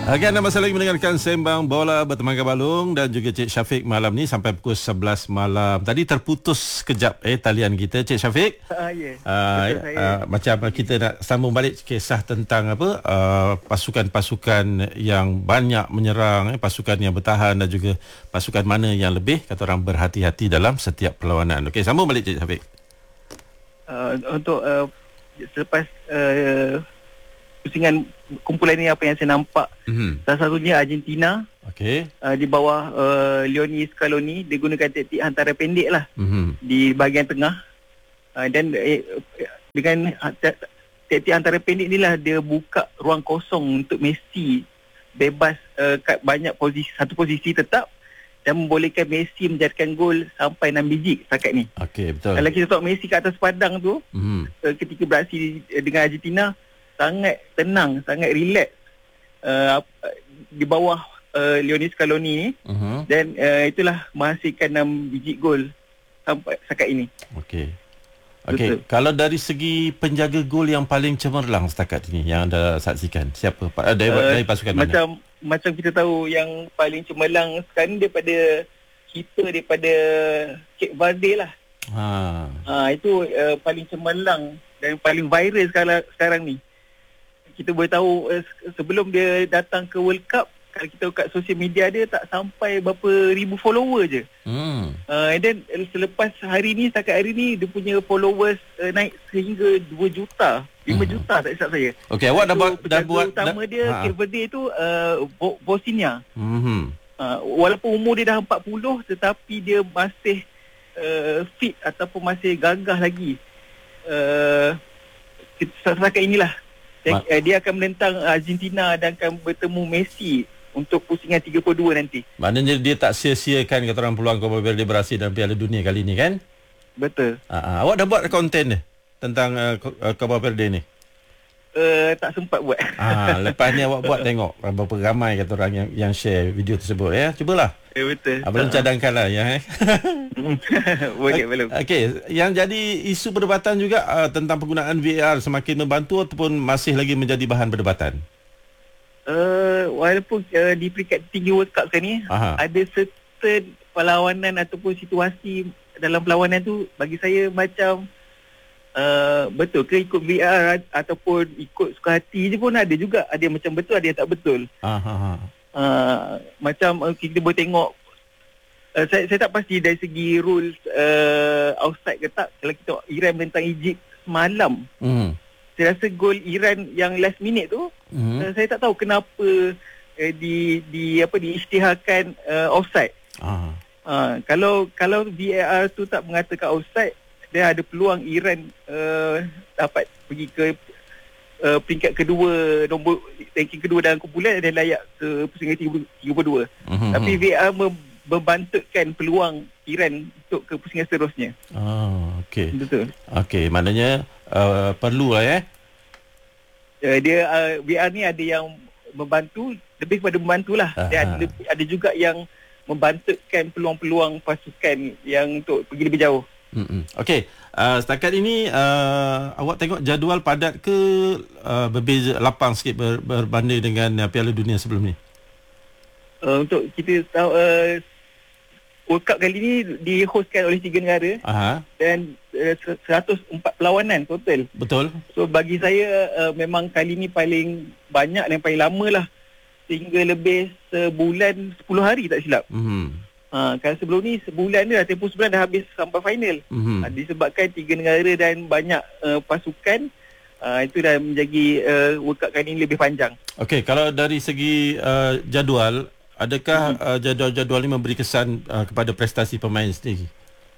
Okey, anda masih lagi mendengarkan Sembang Bola bersama Balung dan juga Cik Syafiq malam ni sampai pukul 11 malam. Tadi terputus sekejap talian kita, Cik Syafiq. Macam kita nak sambung balik kisah tentang pasukan-pasukan yang banyak menyerang, pasukan yang bertahan dan juga pasukan mana yang lebih kata orang berhati-hati dalam setiap perlawanan. Okey, sambung balik Cik Syafiq. Untuk selepas pusingan kumpulan ni, apa yang saya nampak, salah satunya Argentina, di bawah Lionel Scaloni, dia gunakan taktik hantaran pendek lah, di bahagian tengah, dan dengan taktik hantaran pendek ni lah dia buka ruang kosong untuk Messi bebas kat banyak posisi, satu posisi tetap, dan membolehkan Messi menjadikan gol sampai 6 biji setakat ni. Okey, betul. Kalau kita tengok Messi kat atas padang tu, ketika beraksi dengan Argentina, sangat tenang, sangat relax di bawah Lionel Scaloni ni, dan itulah menghasilkan 6 biji gol sampai setakat ini. Okey. Kalau dari segi penjaga gol yang paling cemerlang setakat ini yang anda saksikan, siapa? Dari pasukan mana? Macam kita tahu yang paling cemerlang sekarang daripada Cape Verde lah. Itu paling cemerlang dan paling viral sekarang ni. Kita boleh tahu sebelum dia datang ke World Cup, kalau kita kat social media dia tak sampai berapa ribu follower je. And then selepas setakat hari ni dia punya followers naik sehingga 2 juta, 5 juta tak silap saya. Okey, awak dah buat utama dia Cape Verde tu Bosnia. Walaupun umur dia dah 40 tetapi dia masih fit ataupun masih gagah lagi. Setakat inilah dia akan menentang Argentina dan akan bertemu Messi untuk pusingan 32 nanti. Maknanya dia tak sia-siakan kata orang peluang Copa Verde berhasil dalam Piala Dunia kali ni kan? Betul. Awak dah buat konten ni tentang Copa Verde ni? Tak sempat buat. Lepas ni awak buat, tengok berapa ramai kata orang yang share video tersebut ya. Cubalah. Betul. Belum cadangkanlah ya. Boleh belum. Okey, yang jadi isu perdebatan juga tentang penggunaan VAR semakin membantu ataupun masih lagi menjadi bahan perdebatan? Walaupun di peringkat tinggi World Cup sekarang ni, ada certain perlawanan ataupun situasi dalam perlawanan tu bagi saya macam betul ke ikut VAR ataupun ikut suka hati je pun ada juga. Ada yang macam betul, ada yang tak betul. Macam kita boleh tengok, saya tak pasti dari segi rules offside ke tak. Kalau kita tengok Iran menentang Egypt semalam, saya rasa gol Iran yang last minute tu, saya tak tahu kenapa diisytiharkan offside. Kalau VAR tu tak mengatakan offside, dia ada peluang Iran dapat pergi ke peringkat kedua, nombor ranking kedua dalam kumpulan dan layak ke pusingan 32. Tapi VAR membantutkan peluang Iran untuk ke pusingan seterusnya. Okey. Betul. Okey, maknanya perlulah ya. Dia VAR ni ada yang membantu, lebih kepada membantulah. Dan ada juga yang membantutkan peluang-peluang pasukan yang untuk pergi lebih jauh. Okey, setakat ini awak tengok jadual padat ke berbeza lapang sikit berbanding dengan Piala Dunia sebelum ni? Untuk kita tahu, World Cup kali ni dihostkan oleh 3 negara dan 104 perlawanan total. Betul. So bagi saya memang kali ni paling banyak dan paling lama lah, sehingga lebih sebulan 10 hari tak silap. Kalau sebelum ni sebulan ni dah, tempoh sebulan dah habis sampai final. Disebabkan 3 negara dan banyak pasukan, itu dah menjadi World Cup kali ni lebih panjang. Okey, kalau dari segi jadual, adakah jadual-jadual ni memberi kesan kepada prestasi pemain sendiri?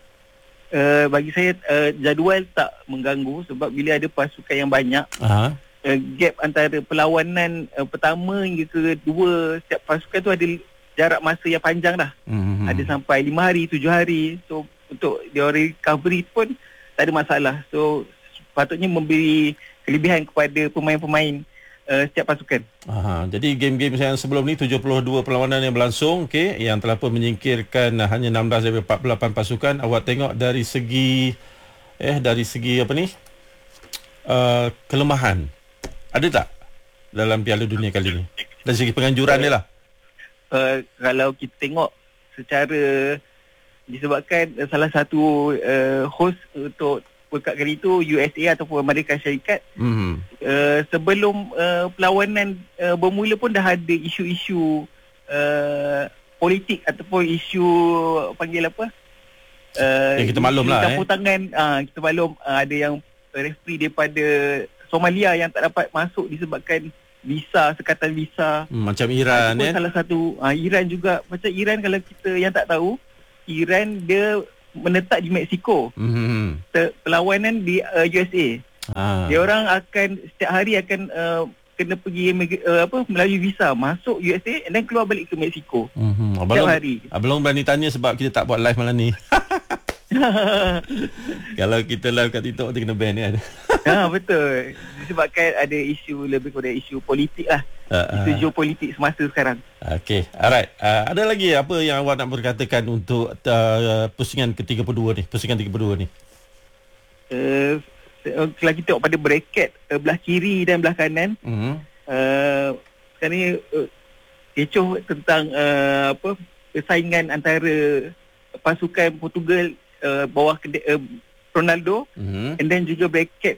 Bagi saya jadual tak mengganggu, sebab bila ada pasukan yang banyak, gap antara perlawanan pertama hingga kedua setiap pasukan tu ada jarak masa yang panjang dah. Ada sampai 5 hari, 7 hari. So untuk dia recovery pun tak ada masalah. So patutnya memberi kelebihan kepada pemain-pemain setiap pasukan. Jadi game-game yang sebelum ni 72 perlawanan yang berlangsung, yang telah pun menyingkirkan hanya 16 dari 48 pasukan. Awak tengok dari segi kelemahan ada tak dalam Piala Dunia kali ni? dari segi penganjuran dia lah. Kalau kita tengok secara disebabkan salah satu host untuk World Cup kali itu USA ataupun Amerika Syarikat. Sebelum perlawanan bermula pun dah ada isu-isu politik ataupun isu panggil apa? Kita maklum lah. Campur tangan. Kita maklum ada yang referee daripada Somalia yang tak dapat masuk disebabkan visa, sekatan visa. Macam Iran kan? Salah satu Iran juga. Macam Iran, kalau kita yang tak tahu, Iran dia menetap di Mexico. Perlawanan di USA. Dia orang akan setiap hari akan kena pergi melalui visa masuk USA dan keluar balik ke Mexico. Setiap hari. Abang berani tanya sebab kita tak buat live malam ni. Kalau kita live kat TikTok kita kena ban kan. Betul. Disebabkan ada isu, lebih kepada isu politik lah. Isu geopolitik semasa sekarang. Okey, alright. Ada lagi apa yang awak nak berkatakan untuk pusingan ke-32 ni? Pusingan 32 ni. Kalau kita tengok pada bracket belah kiri dan belah kanan, sekarang ni kecoh tentang persaingan antara pasukan Portugal bawah Ronaldo, and then juga bracket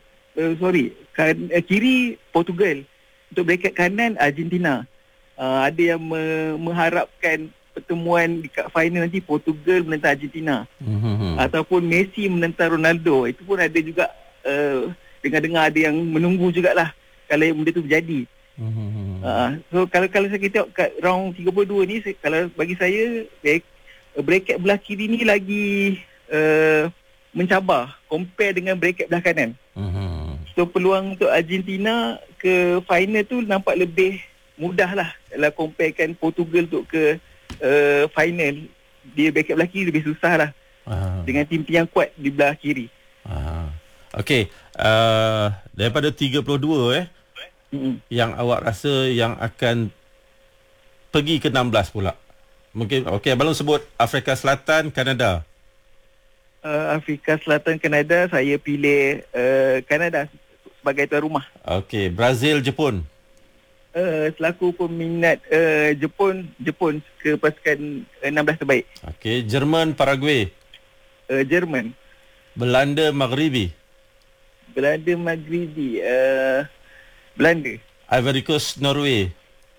kiri Portugal. Untuk bracket kanan Argentina. Ada yang mengharapkan pertemuan dekat final nanti Portugal menentang Argentina, ataupun Messi menentang Ronaldo. Itu pun ada juga dengar-dengar ada yang menunggu jugalah kalau benda tu berjadi. So kalau saya tengok kat round 32 ni, kalau bagi saya bracket belah kiri ni lagi mencabar compare dengan bracket belah kanan. So peluang untuk Argentina ke final tu nampak lebih mudah lah kalau comparekan Portugal untuk ke final. Dia bracket belah kiri lebih susah lah dengan tim-tim yang kuat di belah kiri. Okey, daripada 32 yang awak rasa yang akan pergi ke 16 pula. Mungkin okey, abang sebut Afrika Selatan, Kanada. Afrika Selatan, Kanada, saya pilih Kanada sebagai tuan rumah. Okey, Brazil, Jepun. Selaku peminat Jepun ke pasukan 16 terbaik. Okey, Jerman, Paraguay. Jerman. Belanda, Maghribi. Belanda. Ivory Coast, Norway.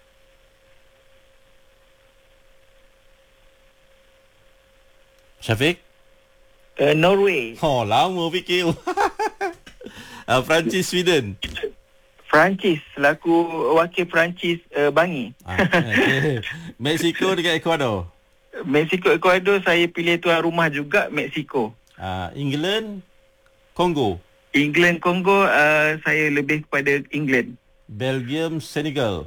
Syafiq? Norway. Lama fikir. Perancis, Sweden. Perancis selaku wakil Perancis Bangi. Okay. Mexico dengan Ecuador. Ecuador saya pilih tuan rumah juga Mexico. England, Kongo. Kongo, saya lebih kepada England. Belgium, Senegal.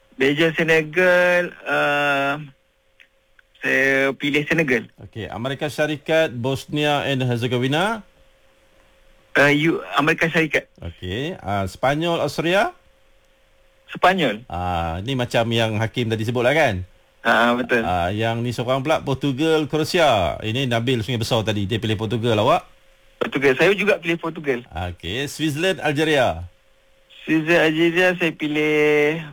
Saya pilih Senegal. Okey, Amerika Syarikat, Bosnia and Herzegovina. Amerika Syarikat. Okey, Spanyol, Austria. Spanyol. Ni macam yang Hakim tadi sebut lah kan? Betul. Yang ni seorang pula Portugal, Croatia. Ini Nabil Sungai Besar tadi, dia pilih Portugal. Awak? Portugal, saya juga pilih Portugal. Okey, Switzerland, Algeria. Algeria saya pilih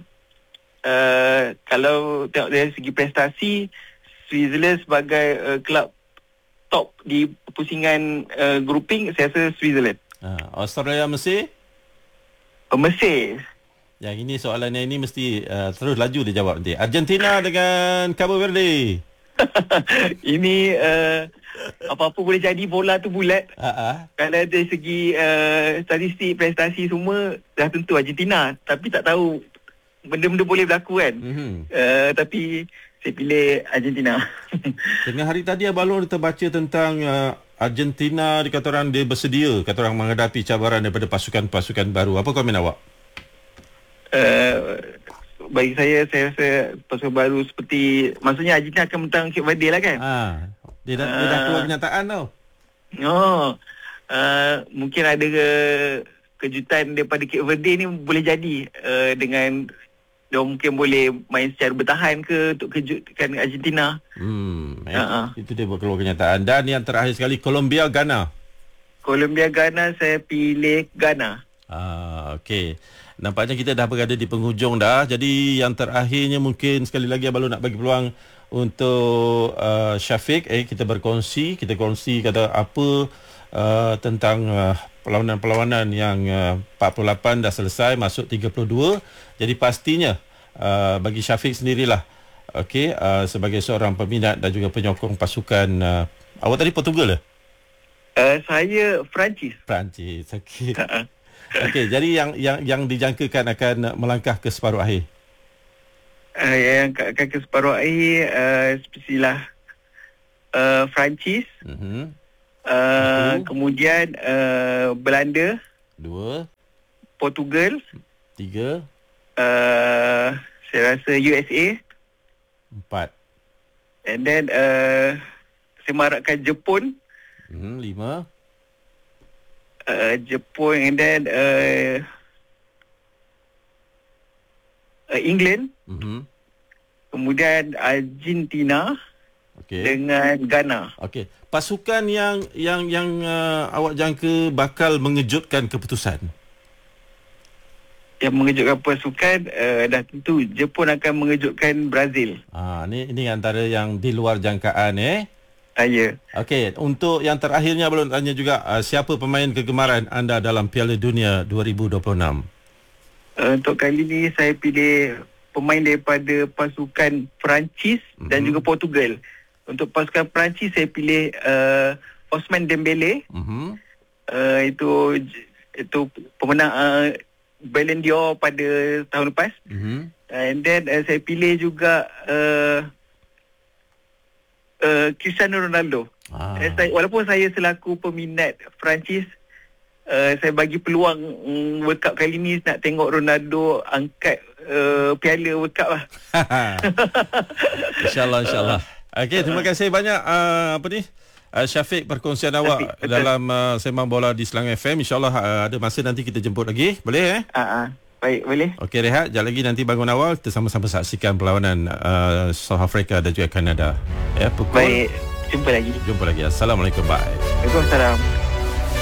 kalau tengok dari segi prestasi, Switzerland sebagai kelab top di pusingan grouping, saya rasa Switzerland. Australia, Mesir? Mesir. Yang ini soalan yang ini mesti terus laju dia jawab nanti. Argentina dengan Cabo Verde. Ini apa-apa boleh jadi, bola tu bulat. Kalau dari segi statistik, prestasi semua dah tentu Argentina, tapi tak tahu benda-benda boleh berlaku kan. Tapi saya pilih Argentina. Tengah hari tadi Abang terbaca tentang Argentina, dikata orang dia bersedia, kata orang menghadapi cabaran daripada pasukan-pasukan baru. Apa komen awak? Bagi saya rasa pasukan baru seperti, maksudnya Argentina akan menentang Cape Verde lah kan. Dia dah keluar kenyataan tau. Mungkin ada kejutan daripada Cape Verde ni boleh jadi, dengan dia mungkin boleh main secara bertahan ke untuk kejutkan Argentina. Itu dia buat keluar kenyataan. Dan yang terakhir sekali, Colombia, Ghana. Saya pilih Ghana. Okey. nampaknya kita dah berada di penghujung dah. Jadi yang terakhirnya mungkin sekali lagi Abang nak bagi peluang untuk Syafiq. Kita berkongsi, kata apa tentang perlawanan-perlawanan yang 48 dah selesai, masuk 32. Jadi pastinya bagi Syafiq sendirilah, sebagai seorang peminat dan juga penyokong pasukan, awak tadi Portugal lah? Saya Perancis. Okey. Okey, jadi yang dijangkakan akan melangkah ke separuh akhir. Yang akan ke separuh akhir sepertilah Perancis. Kemudian Belanda. 2. Portugal. 3. Saya rasa USA. 4. And then saya mengharapkan Jepun. 5. Jepun, and then England. Kemudian Argentina. Dengan Ghana. Okey. Pasukan yang awak jangka bakal mengejutkan keputusan. Yang mengejutkan pasukan, dah tentu Jepun akan mengejutkan Brazil. Ini antara yang di luar jangkaan Ya. Okey, untuk yang terakhirnya belum tanya juga, siapa pemain kegemaran anda dalam Piala Dunia 2026? Untuk kali ini saya pilih pemain daripada pasukan Perancis dan juga Portugal. Untuk pasukan Perancis saya pilih Ousmane Dembélé. Itu pemenang Ballon d'Or pada tahun lepas. And then saya pilih juga Cristiano Ronaldo. Walaupun saya selaku peminat Perancis, saya bagi peluang World Cup kali ni nak tengok Ronaldo angkat piala World Cup lah. InsyaAllah. Okey, terima kasih banyak Syafiq, perkongsian awak dalam Sembang Bola di Selang FM. InsyaAllah ada masa nanti kita jemput lagi. Boleh Baik, boleh. Okey, rehat. Sekejap lagi nanti bangun awal, kita sama-sama saksikan perlawanan South Africa dan juga Kanada. Baik, jumpa lagi. Assalamualaikum. Bye. Waalaikumsalam.